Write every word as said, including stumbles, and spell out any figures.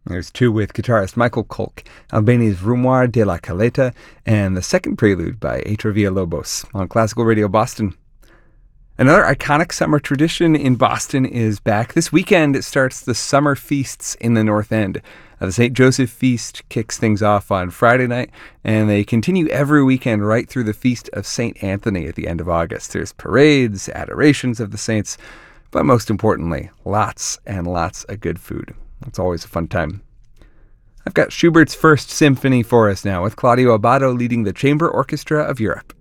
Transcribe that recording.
There's two with guitarist Michael Kolk, Albani's Rumor de la Caleta, and the second prelude by Aitro Villalobos on Classical Radio Boston. Another iconic summer tradition in Boston is back. This weekend it starts the summer feasts in the North End. Uh, the Saint Joseph Feast kicks things off on Friday night, and they continue every weekend right through the Feast of Saint Anthony at the end of August. There's parades, adorations of the saints, but most importantly, lots and lots of good food. It's always a fun time. I've got Schubert's First Symphony for us now, with Claudio Abbado leading the Chamber Orchestra of Europe.